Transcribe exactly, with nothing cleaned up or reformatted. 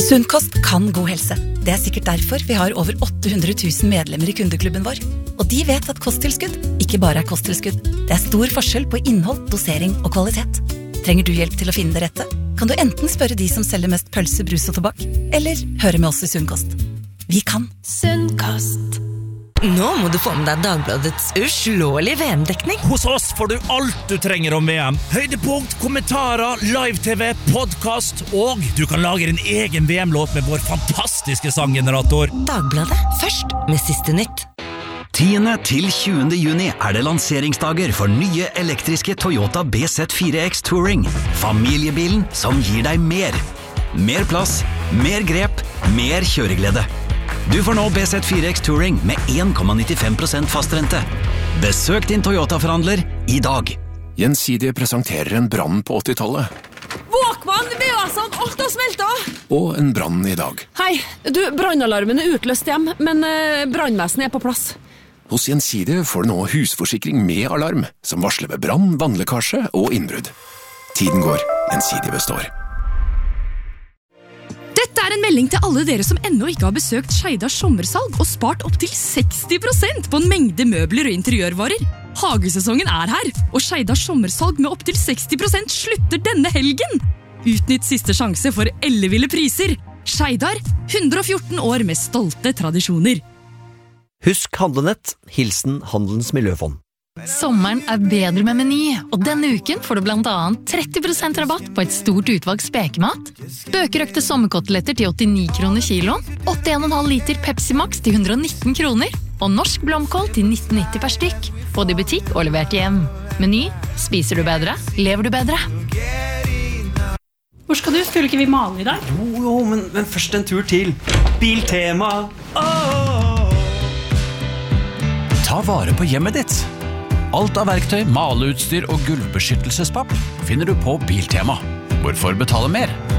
Sunnkost kan god helse. Det er sikkert derfor vi har over åtte hundre tusen medlemmer i kundeklubben vår. Og de vet at kosttilskudd ikke bare er kosttilskudd. Det er stor forskjell på innhold, dosering og kvalitet. Trenger du hjelp til å finne det rette? Kan du enten spørre de som selger mest pølse, brus og tobakk, eller høre med oss i Sunnkost. Vi kan. Sunnkost. Nå må du få med deg Dagbladets uslåelige V M-dekning. Hos oss får du alt du trenger om V M. Høydepunkt, kommentarer, live-tv, podcast, og du kan lage din egen V M-låt med vår fantastiske sanggenerator. Dagbladet, først med siste nytt. tiende til tjuende juni er det lanseringsdager for nye elektriske Toyota B Z fire X Touring. Familiebilen som gir deg mer. Mer plass, mer grep, mer kjøreglede. Du får nå B Z fire X Touring med en komma nittifem prosent fastrente. Besøk din Toyota-forhandler i dag. Gjensidige presenterer en brann på åttitallet. Våkmann, V A S-en, alt har smeltet! Og en brann i dag. Hei, du, brannalarmen er utløst hjem, men eh, brannvesenet er på plass. Hos Gjensidige får du nå husforsikring med alarm, som varsler ved brann, vannlekkasje og innbrudd. Tiden går, Gjensidige består. Dette er en melding til alle dere som ennå ikke har besøkt Skeidars sommersalg og spart opp til seksti prosent på en mengde møbler og interiørvarer. Hagesesongen er her, og Skeidars sommersalg med opp til seksti prosent slutter denne helgen. Utnytt siste sjanse for elleville priser. Skeidar, hundre og fjorten år med stolte tradisjoner. Husk Handlenett, hilsen Handelens Miljøfond. Sommeren er bedre med Meny, og denne uken får du blant annet tretti prosent rabatt på et stort utvalg spekemat, bøkerøkte sommerkoteletter til åttini kroner kilo, åttien komma fem liter Pepsi Max til hundre og nitten kroner, og norsk blomkål til nitten nitti per stykk, både i butikk og levert hjem. Meny, spiser du bedre, lever du bedre. Hvor skal du? Skulle ikke vi male i dag? Jo, jo, men, men først en tur til Biltema. Oh! Ta vare på hjemmet ditt. Alt av verktøy, maleutstyr og gulvbeskyttelsespapp finner du på Biltema. Hvorfor betale mer